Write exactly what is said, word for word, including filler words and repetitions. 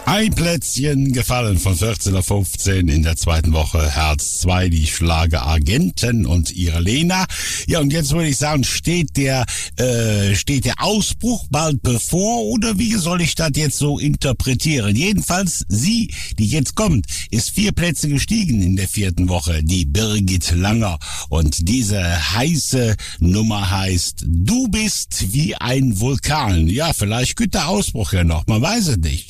Ein Plätzchen gefallen von vierzehn auf fünfzehn in der zweiten Woche. Herz zwei, die Schlageragenten und ihre Lena. Ja, und jetzt würde ich sagen, steht der, äh, steht der Ausbruch bald bevor oder wie soll ich das jetzt so interpretieren? Jedenfalls, sie, die jetzt kommt, ist vier Plätze gestiegen in der vierten Woche, die Birgit Langer. Und diese heiße Nummer heißt Du bist wie ein Vulkan. Ja, vielleicht gibt der Ausbruch ja noch, man weiß es nicht.